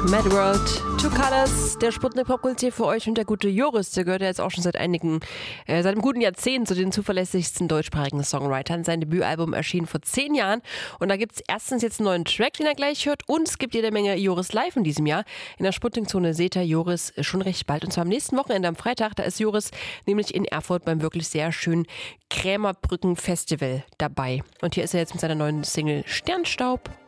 Mad World, Two Colors, der Sputnik Popkultur für euch, und der gute Joris, der gehört ja jetzt auch schon seit einem guten Jahrzehnt zu den zuverlässigsten deutschsprachigen Songwritern. Sein Debütalbum erschien vor 10 Jahren und da gibt es erstens jetzt einen neuen Track, den er gleich hört, und es gibt jede Menge Joris live in diesem Jahr. In der Sputnik-Zone seht ihr Joris schon recht bald, und zwar am nächsten Wochenende am Freitag. Da ist Joris nämlich in Erfurt beim wirklich sehr schönen Krämerbrücken Festival dabei. Und hier ist er jetzt mit seiner neuen Single Sternstaub.